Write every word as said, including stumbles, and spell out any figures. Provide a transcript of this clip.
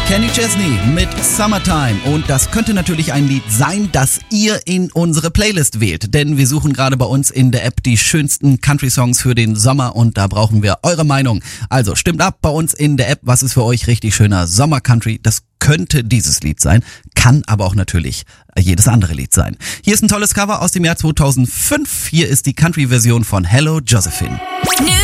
Kenny Chesney mit Summertime. Und das könnte natürlich ein Lied sein, das ihr in unsere Playlist wählt. Denn wir suchen gerade bei uns in der App die schönsten Country-Songs für den Sommer und da brauchen wir eure Meinung. Also stimmt ab bei uns in der App, was ist für euch richtig schöner Sommer-Country. Das könnte dieses Lied sein, kann aber auch natürlich jedes andere Lied sein. Hier ist ein tolles Cover aus dem Jahr zweitausendfünf. Hier ist die Country-Version von Hello Josephine.